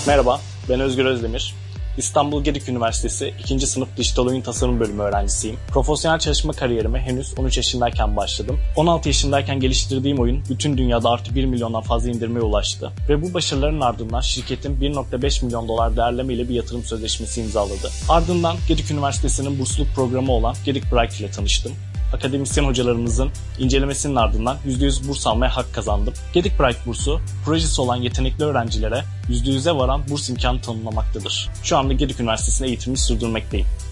Merhaba, ben Özgür Özdemir. İstanbul Gedik Üniversitesi 2. sınıf Dijital Oyun Tasarım Bölümü öğrencisiyim. Profesyonel çalışma kariyerime henüz 13 yaşındayken başladım. 16 yaşındayken geliştirdiğim oyun bütün dünyada artı 1 milyondan fazla indirmeye ulaştı. Ve bu başarıların ardından şirketin 1.5 milyon dolar değerleme ile bir yatırım sözleşmesi imzaladı. Ardından Gedik Üniversitesi'nin bursluluk programı olan Gedik Bright ile tanıştım. Akademisyen hocalarımızın incelemesinin ardından %100 burs almaya hak kazandım. Gedik Bright bursu, projesi olan yetenekli öğrencilere %100'e varan burs imkanı tanımlamaktadır. Şu anda Gedik Üniversitesi'nde eğitimimi sürdürmekteyim.